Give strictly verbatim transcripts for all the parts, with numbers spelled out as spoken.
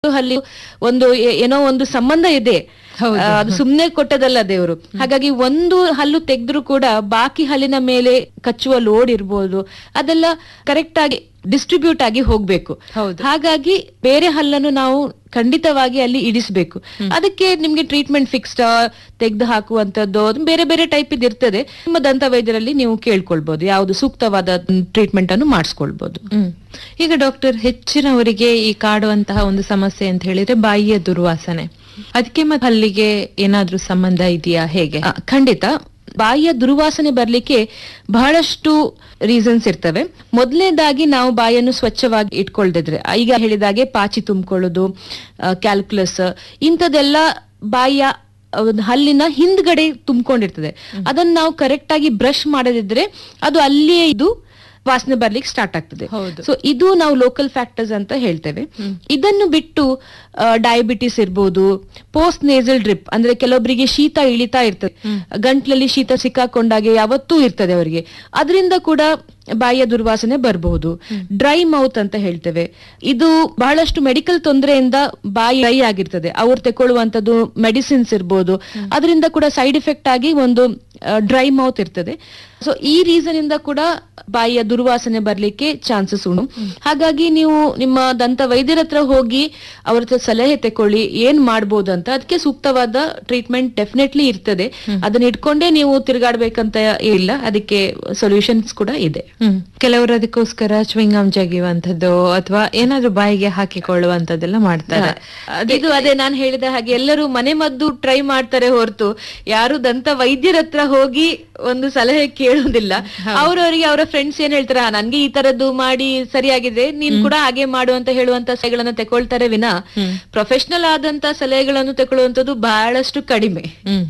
ಅಲ್ಲಿ ಒಂದು ಏನೋ ಒಂದು ಸಂಬಂಧ ಇದೆ, ಅದು ಸುಮ್ನೆ ಕೊಟ್ಟದಲ್ಲ ದೇವರು. ಹಾಗಾಗಿ ಒಂದು ಹಲ್ಲು ತೆಗೆದ್ರು ಕೂಡ ಬಾಕಿ ಹಲ್ಲಿನ ಮೇಲೆ ಕಚ್ಚುವ ಲೋಡ್ ಇರ್ಬೋದು, ಅದೆಲ್ಲ ಕರೆಕ್ಟ್ ಆಗಿ ಡಿಸ್ಟ್ರಿಬ್ಯೂಟ್ ಆಗಿ ಹೋಗ್ಬೇಕು. ಹಾಗಾಗಿ ಬೇರೆ ಹಲ್ಲನ್ನು ನಾವು ಖಂಡಿತವಾಗಿ ಅಲ್ಲಿ ಇಡಿಸ್ಬೇಕು. ಅದಕ್ಕೆ ನಿಮ್ಗೆ ಟ್ರೀಟ್ಮೆಂಟ್ ಫಿಕ್ಸ್ಡ್ ತೆಗೆದು ಹಾಕುವಂತದ್ದು ಬೇರೆ ಬೇರೆ ಟೈಪ್ ಇದ್ ಇರ್ತದೆ. ನಿಮ್ಮ ದಂತ ವೈದ್ಯರಲ್ಲಿ ನೀವು ಕೇಳ್ಕೊಳ್ಬಹುದು, ಯಾವ್ದು ಸೂಕ್ತವಾದ ಟ್ರೀಟ್ಮೆಂಟ್ ಅನ್ನು ಮಾಡಿಸ್ಕೊಳ್ಬಹುದು. ಈಗ ಡಾಕ್ಟರ್, ಹೆಚ್ಚಿನವರಿಗೆ ಈ ಕಾಡುವಂತಹ ಒಂದು ಸಮಸ್ಯೆ ಅಂತ ಹೇಳಿದ್ರೆ ಬಾಯಿಯ ದುರ್ವಾಸನೆ, ಅದಕ್ಕೆ ಮತ್ತೆ ಹಲ್ಲಿಗೆ ಏನಾದ್ರೂ ಸಂಬಂಧ ಇದೆಯಾ, ಹೇಗೆ? ಖಂಡಿತ. ಬಾಯಿಯ ದುರ್ವಾಸನೆ ಬರ್ಲಿಕ್ಕೆ ಬಹಳಷ್ಟು ರೀಸನ್ಸ್ ಇರ್ತವೆ. ಮೊದಲನೇದಾಗಿ ನಾವು ಬಾಯನ್ನು ಸ್ವಚ್ಛವಾಗಿ ಇಟ್ಕೊಳ್ದಿದ್ರೆ, ಈಗ ಹೇಳಿದಾಗೆ ಪಾಚಿ ತುಂಬಿಕೊಳ್ಳೋದು, ಕ್ಯಾಲ್ಕುಲಸ್, ಇಂಥದೆಲ್ಲ ಬಾಯಿಯ ಹಲ್ಲಿನ ಹಿಂದ್ಗಡೆ ತುಂಬಿಕೊಂಡಿರ್ತದೆ. ಅದನ್ನ ನಾವು ಕರೆಕ್ಟ್ ಆಗಿ ಬ್ರಷ್ ಮಾಡದಿದ್ರೆ ಅದು ಅಲ್ಲಿಯೇ ಇದು ವಾಸನೆ ಬರ್ಲಿಕ್ಕೆ ಸ್ಟಾರ್ಟ್ ಆಗ್ತದೆ. ಸೊ ಇದು ನಾವು ಲೋಕಲ್ ಫ್ಯಾಕ್ಟರ್ಸ್ ಅಂತ ಹೇಳ್ತೇವೆ. ಇದನ್ನು ಬಿಟ್ಟು ಡಯಾಬಿಟಿಸ್ ಇರ್ಬೋದು, ಪೋಸ್ಟ್ ನೇಸಲ್ ಡ್ರಿಪ್ ಅಂದ್ರೆ ಕೆಲವೊಬ್ಬರಿಗೆ ಶೀತ ಇಳಿತಾ ಇರ್ತದೆ, ಗಂಟ್ಲಲ್ಲಿ ಶೀತ ಸಿಕ್ಕಾಕೊಂಡಾಗೆ ಯಾವತ್ತೂ ಇರ್ತದೆ ಅವರಿಗೆ, ಅದರಿಂದ ಕೂಡ ಬಾಯಿಯ ದುರ್ವಾಸನೆ ಬರಬಹುದು. ಡ್ರೈ ಮೌತ್ ಅಂತ ಹೇಳ್ತೇವೆ, ಇದು ಬಹಳಷ್ಟು ಮೆಡಿಕಲ್ ತೊಂದರೆಯಿಂದ ಬಾಯಿ ಡ್ರೈ ಆಗಿರ್ತದೆ, ಅವ್ರು ತಗೊಳ್ಳುವಂತದ್ದು ಮೆಡಿಸಿನ್ಸ್ ಇರ್ಬೋದು, ಅದರಿಂದ ಕೂಡ ಸೈಡ್ ಎಫೆಕ್ಟ್ ಆಗಿ ಒಂದು ಡ್ರೈ ಮೌತ್ ಇರ್ತದೆ. ಸೊ ಈ ರೀಸನ್ ಇಂದ ಕೂಡ ಬಾಯಿಯ ದುರ್ವಾಸನೆ ಬರ್ಲಿಕ್ಕೆ ಚಾನ್ಸಸ್ ಉಂಟು. ಹಾಗಾಗಿ ನೀವು ನಿಮ್ಮ ದಂತ ವೈದ್ಯರ ಹತ್ರ ಹೋಗಿ ಅವ್ರ ಹತ್ರ ಸಲಹೆ ತಕೊಳ್ಳಿ, ಏನ್ ಮಾಡ್ಬೋದು ಅಂತ. ಅದಕ್ಕೆ ಸೂಕ್ತವಾದ ಟ್ರೀಟ್ಮೆಂಟ್ ಡೆಫಿನೆಟ್ಲಿ ಇರ್ತದೆ. ಅದನ್ನ ಇಟ್ಕೊಂಡೇ ನೀವು ತಿರುಗಾಡ್ಬೇಕಂತ ಇಲ್ಲ, ಅದಕ್ಕೆ ಸೊಲ್ಯೂಷನ್ಸ್ ಕೂಡ ಇದೆ. ಕೆಲವರು ಅದಕ್ಕೋಸ್ಕರ ಚ್ವಿಂಗಮ್ ಜಗಿಯುವಂತದ್ದು ಅಥವಾ ಏನಾದ್ರೂ ಬಾಯಿಗೆ ಹಾಕಿಕೊಳ್ಳುವಂತದ್ದೆಲ್ಲ ಮಾಡ್ತಾರೆ. ಇದು ಅದೇ ನಾನು ಹೇಳಿದ ಹಾಗೆ ಎಲ್ಲರೂ ಮನೆ ಮದ್ದು ಟ್ರೈ ಮಾಡ್ತಾರೆ ಹೊರತು ಯಾರು ದಂತ ವೈದ್ಯರ ಹತ್ರ ಹೋಗಿ ಒಂದು ಸಲಹೆ ಕೇಳೋದಿಲ್ಲ. ಅವ್ರವರಿಗೆ ಅವರ ಫ್ರೆಂಡ್ಸ್ ಏನ್ ಹೇಳ್ತಾರ, ನನ್ಗೆ ಈ ತರದ್ದು ಮಾಡಿ ಸರಿಯಾಗಿದೆ, ನೀನ್ ಕೂಡ ಹಾಗೆ ಮಾಡು ಅಂತ ಹೇಳುವಂತ ಸಲಹೆಗಳನ್ನ ತಗೊಳ್ತಾರೆ ವಿನ ಪ್ರೊಫೆಷನಲ್ ಆದಂತ ಸಲಹೆಗಳನ್ನು ತಗೊಳ್ಳುವಂತದ್ದು ಬಹಳಷ್ಟು ಕಡಿಮೆ.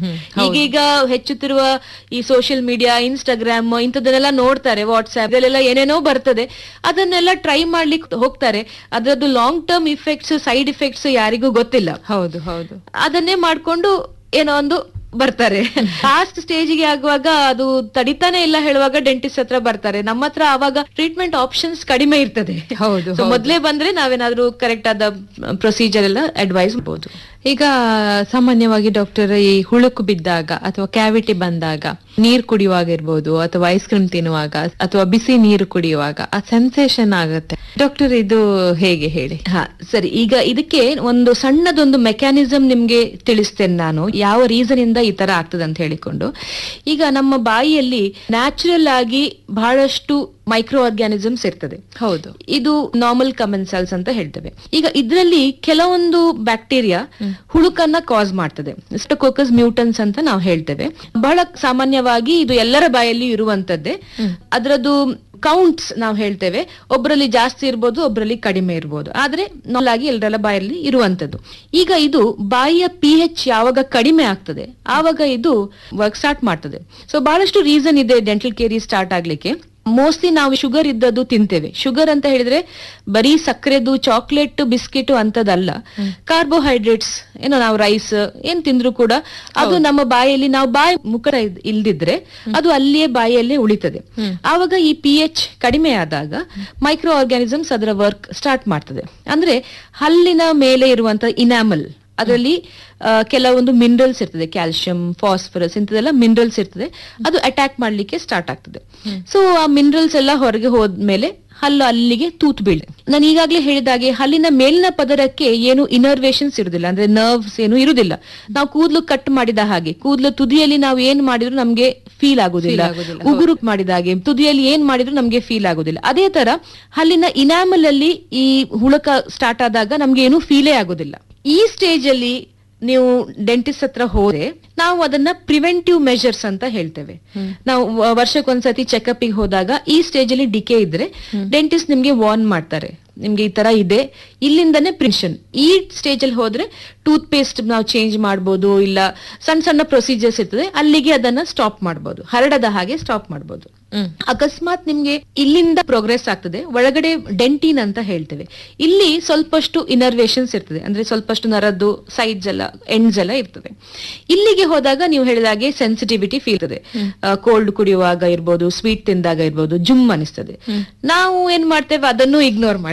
ಈಗೀಗ ಹೆಚ್ಚುತ್ತಿರುವ ಈ ಸೋಷಿಯಲ್ ಮೀಡಿಯಾ, ಇನ್ಸ್ಟಾಗ್ರಾಮ್ ಇಂಥದನ್ನೆಲ್ಲ ನೋಡ್ತಾರೆ, ವಾಟ್ಸ್ಆಪ್ ಇದೆಲ್ಲ ಏನೇನೋ ಬರ್ತದೆ, ಅದನ್ನೆಲ್ಲ ಟ್ರೈ ಮಾಡ್ಲಿಕ್ಕೆ ಹೋಗ್ತಾರೆ. ಅದರದ್ದು long term effects, side effects ಯಾರಿಗೂ ಗೊತ್ತಿಲ್ಲ. ಹೌದು ಹೌದು ಅದನ್ನೇ ಮಾಡ್ಕೊಂಡು ಏನೋ ಒಂದು ಬರ್ತಾರೆ. ಲಾಸ್ಟ್ ಸ್ಟೇಜಿಗೆ ಆಗುವಾಗ ಅದು ತಡಿತಾನೆ ಇಲ್ಲ ಹೇಳುವಾಗ ಡೆಂಟಿಸ್ಟ್ ಹತ್ರ ಬರ್ತಾರೆ. ನಮ್ಮ ಹತ್ರ ಆವಾಗ ಟ್ರೀಟ್ಮೆಂಟ್ ಆಪ್ಷನ್ಸ್ ಕಡಿಮೆ ಇರ್ತದೆ. ಹೌದು, ಮೊದ್ಲೇ ಬಂದ್ರೆ ನಾವೇನಾದ್ರೂ ಕರೆಕ್ಟ್ ಆದ ಪ್ರೊಸೀಜರ್ ಎಲ್ಲ ಅಡ್ವೈಸ್ ಮಾಡಬಹುದು. ಈಗ ಸಾಮಾನ್ಯವಾಗಿ ಡಾಕ್ಟರ್, ಈ ಹುಳುಕು ಬಿದ್ದಾಗ ಅಥವಾ ಕ್ಯಾವಿಟಿ ಬಂದಾಗ ನೀರ್ ಕುಡಿಯುವಾಗ ಇರ್ಬೋದು, ಅಥವಾ ಐಸ್ ಕ್ರೀಮ್ ತಿನ್ನುವಾಗ ಅಥವಾ ಬಿಸಿ ನೀರು ಕುಡಿಯುವಾಗ ಆ ಸೆನ್ಸೇಷನ್ ಆಗುತ್ತೆ ಡಾಕ್ಟರ್, ಇದು ಹೇಗೆ ಹೇಳಿ? ಹಾ ಸರಿ, ಈಗ ಇದಕ್ಕೆ ಒಂದು ಸಣ್ಣದೊಂದು ಮೆಕ್ಯಾನಿಸಮ್ ನಿಮ್ಗೆ ತಿಳಿಸ್ತೇನೆ ನಾನು, ಯಾವ ರೀಸನ್ ಇಂದ ಈ ತರ ಆಗ್ತದೆ ಅಂತ ಹೇಳಿಕೊಂಡು. ಈಗ ನಮ್ಮ ಬಾಯಿಯಲ್ಲಿ ನ್ಯಾಚುರಲ್ ಆಗಿ ಬಹಳಷ್ಟು ಮೈಕ್ರೋ ಆರ್ಗ್ಯಾನಿಸಮ್ಸ್ ಇರ್ತದೆ. ಹೌದು, ಇದು ನಾರ್ಮಲ್ ಕಮೆನ್ಸಲ್ಸ್ ಅಂತ ಹೇಳ್ತೇವೆ. ಈಗ ಇದರಲ್ಲಿ ಕೆಲವೊಂದು ಬ್ಯಾಕ್ಟೀರಿಯಾ ಹುಳುಕನ್ನ ಕಾಸ್ ಮಾಡ್ತದೆ, ಸ್ಟೆಫಿಲೋಕೋಕಸ್ ಮ್ಯೂಟನ್ಸ್ ಅಂತ ನಾವು ಹೇಳ್ತೇವೆ. ಬಹಳ ಸಾಮಾನ್ಯವಾಗಿ ಇದು ಎಲ್ಲರ ಬಾಯಲ್ಲಿ ಇರುವಂತದ್ದೇ. ಅದರದ್ದು ಕೌಂಟ್ಸ್ ನಾವು ಹೇಳ್ತೇವೆ, ಒಬ್ಬರಲ್ಲಿ ಜಾಸ್ತಿ ಇರ್ಬೋದು, ಒಬ್ಬರಲ್ಲಿ ಕಡಿಮೆ ಇರ್ಬೋದು, ಆದ್ರೆ ನಾರ್ಮಲ್ ಆಗಿ ಎಲ್ಲರ ಬಾಯಲ್ಲಿ ಇರುವಂತದ್ದು. ಈಗ ಇದು ಬಾಯಿಯ ಪಿ ಎಚ್ ಯಾವಾಗ ಕಡಿಮೆ ಆಗ್ತದೆ ಆವಾಗ ಇದು ವರ್ಕ್ ಸ್ಟಾರ್ಟ್ ಮಾಡ್ತದೆ. ಸೊ ಬಹಳಷ್ಟು ರೀಸನ್ ಇದೆ ಡೆಂಟಲ್ ಕೇರಿ ಸ್ಟಾರ್ಟ್ ಆಗ್ಲಿಕ್ಕೆ. ಮೋಸ್ಟ್ಲಿ ನಾವು ಶುಗರ್ ಇದ್ದದ್ದು ತಿಂತೇವೆ. ಶುಗರ್ ಅಂತ ಹೇಳಿದ್ರೆ ಬರೀ ಸಕ್ಕರೆದು, ಚಾಕ್ಲೇಟ್, ಬಿಸ್ಕೆಟ್ ಅಂತದಲ್ಲ, ಕಾರ್ಬೋಹೈಡ್ರೇಟ್ಸ್ ಏನೋ ನಾವು ರೈಸ್ ಏನ್ ತಿಂದ್ರು ಕೂಡ ಅದು ನಮ್ಮ ಬಾಯಲ್ಲಿ, ನಾವು ಬಾಯಿ ಮುಖ ಇಲ್ದಿದ್ರೆ ಅದು ಅಲ್ಲಿಯೇ ಬಾಯಿಯಲ್ಲೇ ಉಳಿತದೆ. ಆವಾಗ ಈ ಪಿ ಎಚ್ ಕಡಿಮೆ ಆದಾಗ ಮೈಕ್ರೋ ಆರ್ಗ್ಯಾನಿಸಮ್ಸ್ ಅದರ ವರ್ಕ್ ಸ್ಟಾರ್ಟ್ ಮಾಡ್ತದೆ. ಅಂದ್ರೆ ಹಲ್ಲಿನ ಮೇಲೆ ಇರುವಂತ ಇನಾಮಲ್, ಅದರಲ್ಲಿ ಕೆಲವೊಂದು ಮಿನರಲ್ಸ್ ಇರ್ತದೆ, ಕ್ಯಾಲ್ಸಿಯಂ, ಫಾಸ್ಫರಸ್ ಇಂಥದೆಲ್ಲ ಮಿನರಲ್ಸ್ ಇರ್ತದೆ, ಅದು ಅಟ್ಯಾಕ್ ಮಾಡ್ಲಿಕ್ಕೆ ಸ್ಟಾರ್ಟ್ ಆಗ್ತದೆ. ಸೊ ಆ ಮಿನರಲ್ಸ್ ಎಲ್ಲ ಹೊರಗೆ ಹೋದ್ಮೇಲೆ ಹಲ್ಲು ಅಲ್ಲಿಗೆ ತೂತ್ ಬೀಳ. ನಾನು ಈಗಾಗ್ಲೇ ಹೇಳಿದಾಗೆ ಹಲ್ಲಿನ ಮೇಲಿನ ಪದರಕ್ಕೆ ಏನು ಇನರ್ವೇಷನ್ಸ್ ಇರುದಿಲ್ಲ, ಅಂದ್ರೆ ನರ್ವ್ಸ್ ಏನು ಇರುದಿಲ್ಲ. ನಾವು ಕೂದಲು ಕಟ್ ಮಾಡಿದ ಹಾಗೆ ಕೂದಲು ತುದಿಯಲ್ಲಿ ನಾವು ಏನ್ ಮಾಡಿದ್ರು ನಮ್ಗೆ ಫೀಲ್ ಆಗುದಿಲ್ಲ, ಉಗುರು ಮಾಡಿದ ಹಾಗೆ ತುದಿಯಲ್ಲಿ ಏನ್ ಮಾಡಿದ್ರು ನಮ್ಗೆ ಫೀಲ್ ಆಗುದಿಲ್ಲ. ಅದೇ ತರ ಹಲ್ಲಿನ ಇನಾಮಲ್ ಅಲ್ಲಿ ಈ ಹುಳಕ ಸ್ಟಾರ್ಟ್ ಆದಾಗ ನಮ್ಗೆ ಏನು ಫೀಲೇ ಆಗುದಿಲ್ಲ. ಈ ಸ್ಟೇಜ್ ಅಲ್ಲಿ ನೀವು ಡೆಂಟಿಸ್ಟ್ ಹತ್ರ ಹೋದ್ರೆ ನಾವು ಅದನ್ನ ಪ್ರಿವೆಂಟಿವ್ ಮೆಷರ್ಸ್ ಅಂತ ಹೇಳ್ತೇವೆ. ನಾವು ವರ್ಷಕ್ಕೊಂದ್ಸತಿ ಚೆಕಪ್ ಗೆ ಹೋದಾಗ ಈ ಸ್ಟೇಜ್ ಅಲ್ಲಿ ಡಿಕೆ ಇದ್ರೆ ಡೆಂಟಿಸ್ಟ್ ನಿಮ್ಗೆ ವಾರ್ನ್ ಮಾಡ್ತಾರೆ, ನಿಮ್ಗೆ ಈ ತರ ಇದೆ, ಇಲ್ಲಿಂದನೇ ಪ್ರಿವೆನ್ಷನ್. ಈ ಸ್ಟೇಜ್ ಅಲ್ಲಿ ಹೋದ್ರೆ ಟೂತ್ ಪೇಸ್ಟ್ ನಾವು ಚೇಂಜ್ ಮಾಡ್ಬೋದು, ಇಲ್ಲ ಸಣ್ಣ ಸಣ್ಣ ಪ್ರೊಸೀಜರ್ಸ್ ಇರ್ತದೆ, ಅಲ್ಲಿಗೆ ಅದನ್ನ ಸ್ಟಾಪ್ ಮಾಡ್ಬೋದು, ಹರಡದ ಹಾಗೆ ಸ್ಟಾಪ್ ಮಾಡ್ಬೋದು. ಅಕಸ್ಮಾತ್ ನಿಮ್ಗೆ ಇಲ್ಲಿಂದ ಪ್ರೋಗ್ರೆಸ್ ಆಗ್ತದೆ, ಒಳಗಡೆ ಡೆಂಟಿನ್ ಅಂತ ಹೇಳ್ತೇವೆ, ಇಲ್ಲಿ ಸ್ವಲ್ಪಷ್ಟು ಇನರ್ವೇಷನ್ಸ್ ಇರ್ತದೆ, ಅಂದ್ರೆ ಸ್ವಲ್ಪಷ್ಟು ನರದ್ದು ಸೈಡ್ಸ್ ಎಲ್ಲ ಎಂಡ್ಸ್ ಎಲ್ಲ ಇರ್ತದೆ. ಇಲ್ಲಿಗೆ ಹೋದಾಗ ನೀವು ಹೇಳಿದಾಗೆ ಸೆನ್ಸಿಟಿವಿಟಿ ಫೀಲ್ ಇರ್ತದೆ, ಕೋಲ್ಡ್ ಕುಡಿಯುವಾಗ ಇರ್ಬೋದು, ಸ್ವೀಟ್ ತಿಂದಾಗ ಇರ್ಬೋದು, ಜುಮ್ ಅನಿಸ್ತದೆ. ನಾವು ಏನ್ ಮಾಡ್ತೇವೆ, ಅದನ್ನು ಇಗ್ನೋರ್ ಮಾಡ್ತೇವೆ.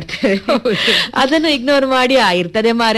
ಮಾಡ್ತೇವೆ. ಅದನ್ನು ಇಗ್ನೋರ್ ಮಾಡಿ ಆ ಇರ್ತದೆ ಮಾರೆ